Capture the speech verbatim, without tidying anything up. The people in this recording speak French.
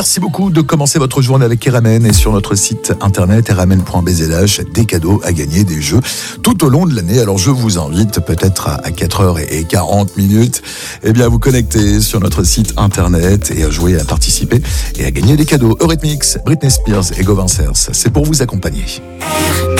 Merci beaucoup de commencer votre journée avec R M N et sur notre site internet r m n point b z h, des cadeaux à gagner, des jeux tout au long de l'année. Alors je vous invite peut-être à quatre heures quarante minutes, eh bien à vous connecter sur notre site internet et à jouer, à participer et à gagner des cadeaux. Eurythmics, Britney Spears et Gauvin Cers, c'est pour vous accompagner.